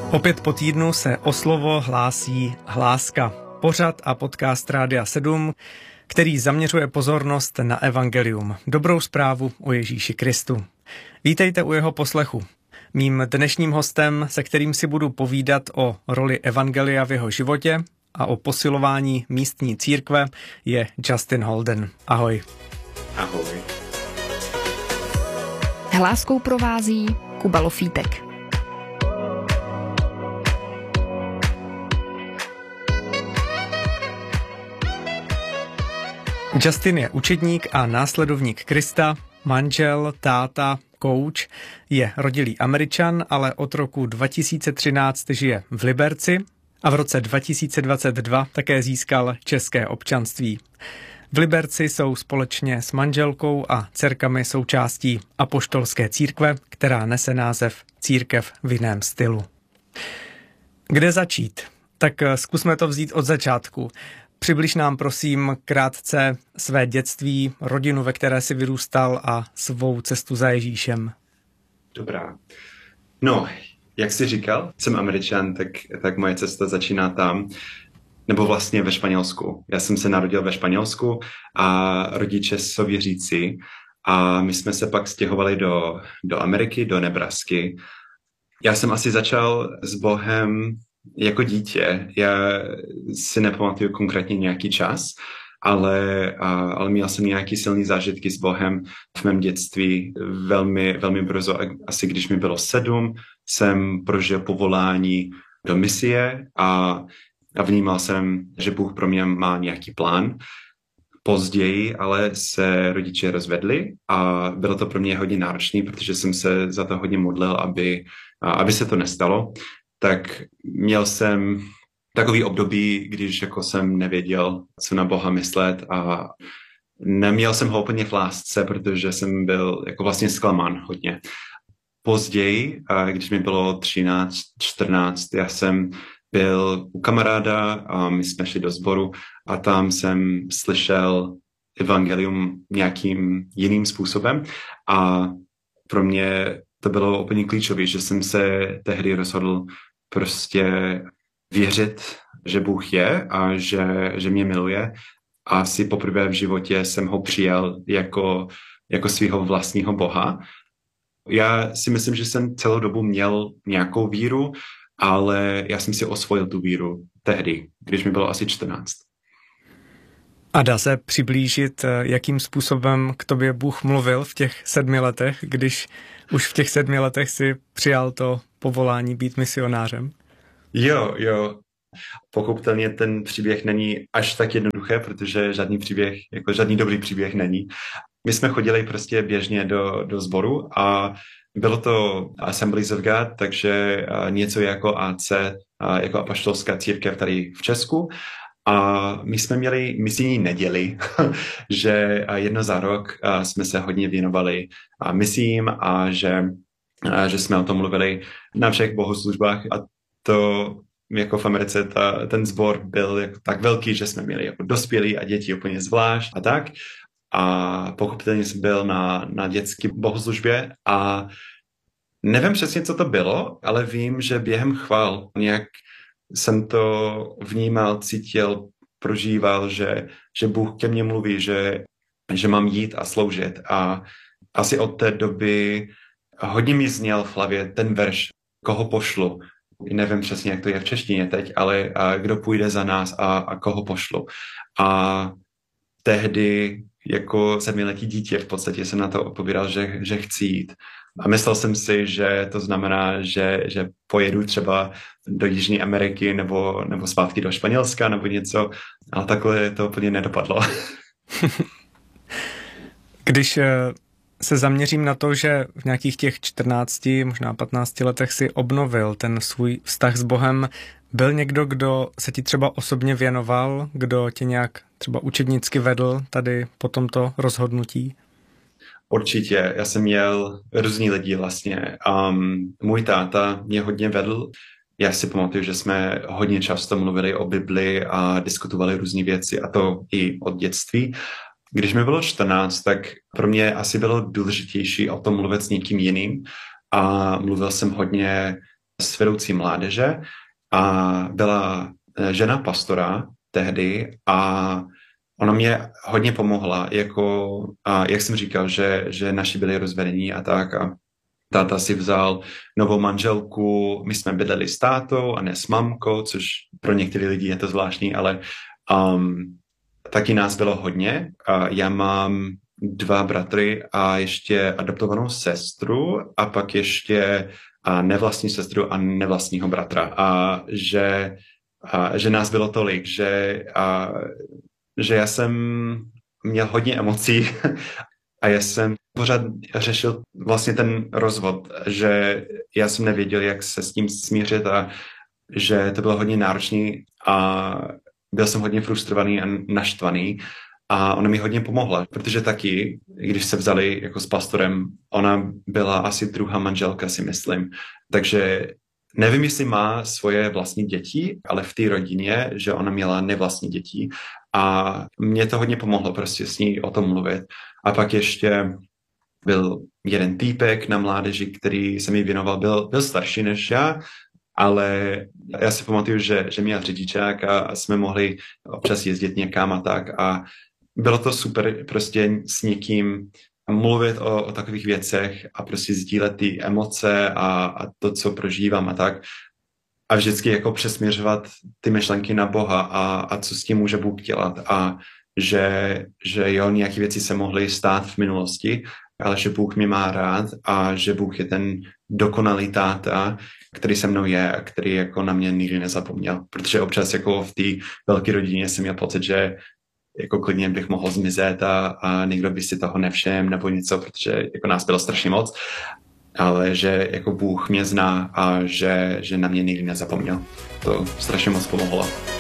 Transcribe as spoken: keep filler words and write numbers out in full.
Opět po týdnu se o slovo hlásí Hláska, pořad a podcast Rádia sedm, který zaměřuje pozornost na evangelium, dobrou zprávu o Ježíši Kristu. Vítejte u jeho poslechu. Mým dnešním hostem, se kterým si budu povídat o roli evangelia v jeho životě a o posilování místní církve, je Justin Holden. Ahoj. Ahoj. Hláskou provází Kuba Lofítek. Justin je učedník a následovník Krista, manžel, táta, kouč, je rodilý Američan, ale od roku dva tisíce třináct žije v Liberci a v roce dva tisíce dvacet dva také získal české občanství. V Liberci jsou společně s manželkou a dcerkami součástí apoštolské církve, která nese název Církev v jiném stylu. Kde začít? Tak zkusme to vzít od začátku. Přibliž nám prosím krátce své dětství, rodinu, ve které jsi vyrůstal a svou cestu za Ježíšem. Dobrá. No, jak jsi říkal, jsem Američan, tak, tak moje cesta začíná tam, nebo vlastně ve Španělsku. Já jsem se narodil ve Španělsku a rodiče jsou věřící a my jsme se pak stěhovali do, do Ameriky, do Nebrasky. Já jsem asi začal s Bohem jako dítě. Já si nepamatuju konkrétně nějaký čas, ale, ale měl jsem nějaký silný zážitky s Bohem v mém dětství velmi, velmi brzo. Asi když mi bylo sedm, jsem prožil povolání do misie a, a vnímal jsem, že Bůh pro mě má nějaký plán. Později ale se rodiče rozvedli a bylo to pro mě hodně náročné, protože jsem se za to hodně modlil, aby, aby se to nestalo. Tak měl jsem takový období, když jako jsem nevěděl, co na Boha myslet a neměl jsem ho úplně v lásce, protože jsem byl jako vlastně zklamán hodně. Později, když mi bylo třináct, čtrnáct, já jsem byl u kamaráda a my jsme šli do sboru a tam jsem slyšel evangelium nějakým jiným způsobem a pro mě to bylo úplně klíčové, že jsem se tehdy rozhodl prostě věřit, že Bůh je a že, že mě miluje. A asi poprvé v životě jsem ho přijal jako, jako svého vlastního Boha. Já si myslím, že jsem celou dobu měl nějakou víru, ale já jsem si osvojil tu víru tehdy, když mi bylo asi čtrnáct. A dá se přiblížit, jakým způsobem k tobě Bůh mluvil v těch sedmi letech, když už v těch sedmi letech si přijal to povolání být misionářem? Jo, jo. Pochopitelně ten příběh není až tak jednoduché, protože žádný příběh, jako žádný dobrý příběh není. My jsme chodili prostě běžně do, do sboru a bylo to Assemblies of God, takže něco jako A C, jako apoštolská církev tady v Česku. A my jsme měli misijní neděli, že jedno za rok jsme se hodně věnovali misím a že, že jsme o tom mluvili na všech bohoslužbách. A to jako v Americe ta, ten sbor byl jako tak velký, že jsme měli jako dospělí a děti úplně zvlášť a tak. A pochopitelně jsem byl na, na dětské bohoslužbě a nevím přesně, co to bylo, ale vím, že během chvál nějak jsem to vnímal, cítil, prožíval, že, že Bůh ke mně mluví, že, že mám jít a sloužit. A asi od té doby hodně mi zněl v hlavě ten verš, koho pošlu. Nevím přesně, jak to je v češtině teď, ale a kdo půjde za nás a, a koho pošlu. A tehdy jako sedmiletý dítě v podstatě jsem na to odpovídal, že, že chci jít. A myslel jsem si, že to znamená, že, že pojedu třeba do Jižní Ameriky nebo, nebo zpátky do Španělska nebo něco, ale takhle to úplně nedopadlo. Když se zaměřím na to, že v nějakých těch čtrnácti, možná patnácti letech si obnovil ten svůj vztah s Bohem, byl někdo, kdo se ti třeba osobně věnoval, kdo tě nějak třeba učednicky vedl tady po tomto rozhodnutí? Určitě, já jsem měl různý lidi vlastně. Um, můj táta mě hodně vedl. Já si pamatuju, že jsme hodně často mluvili o Bibli a diskutovali různé věci, a to i od dětství. Když mi bylo čtrnáct, tak pro mě asi bylo důležitější o tom mluvit s někým jiným a mluvil jsem hodně s vedoucí mládeže a byla žena pastora tehdy a ona mě hodně pomohla, jako, a jak jsem říkal, že, že naši byli rozvedení a tak a táta si vzal novou manželku, my jsme bydleli s tátou a ne s mamkou, což pro některé lidi je to zvláštní, ale um, taky nás bylo hodně. A já mám dva bratry a ještě adoptovanou sestru a pak ještě a nevlastní sestru a nevlastního bratra. A že, a, že nás bylo tolik, že, a, že já jsem měl hodně emocí a já jsem pořád řešil vlastně ten rozvod, že já jsem nevěděl, jak se s tím smířit a že to bylo hodně náročný a byl jsem hodně frustrovaný a naštvaný a ona mi hodně pomohla, protože taky, když se vzali jako s pastorem, ona byla asi druhá manželka, si myslím, takže nevím, jestli má svoje vlastní děti, ale v té rodině, že ona měla nevlastní děti a mě to hodně pomohlo prostě s ní o tom mluvit. A pak ještě byl jeden týpek na mládeži, který se mi věnoval, byl, byl starší než já, ale já si pamatuju, že, že měl řidičák a jsme mohli občas jezdit někam a tak a bylo to super prostě s někým mluvit o, o takových věcech a prostě sdílet ty emoce a, a to, co prožívám a tak a vždycky jako přesměřovat ty myšlenky na Boha a, a co s tím může Bůh dělat a že, že jo, nějaké věci se mohly stát v minulosti, ale že Bůh mě má rád a že Bůh je ten dokonalý táta, který se mnou je a který jako na mě nikdy nezapomněl. Protože občas jako v té velké rodině jsem měl pocit, že jako klidně bych mohl zmizet a, a nikdo by si toho nevšiml nebo něco, protože jako nás bylo strašně moc, ale že jako Bůh mě zná a že, že na mě nikdy nezapomněl. To strašně moc pomohlo.